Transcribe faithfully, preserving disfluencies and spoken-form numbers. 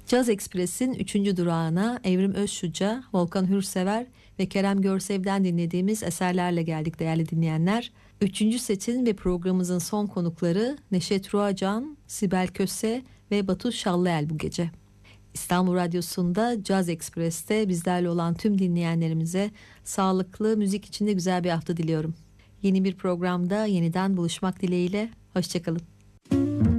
Caz Express'in üçüncü durağına Evrim Özşuca, Volkan Hürsever ve Kerem Görsev'den dinlediğimiz eserlerle geldik değerli dinleyenler. Üçüncü setin ve programımızın son konukları Neşet Ruacan, Sibel Köse ve Batu Şallıel bu gece. İstanbul Radyosu'nda Caz Express'te bizlerle olan tüm dinleyenlerimize sağlıklı, müzik içinde güzel bir hafta diliyorum. Yeni bir programda yeniden buluşmak dileğiyle, hoşçakalın.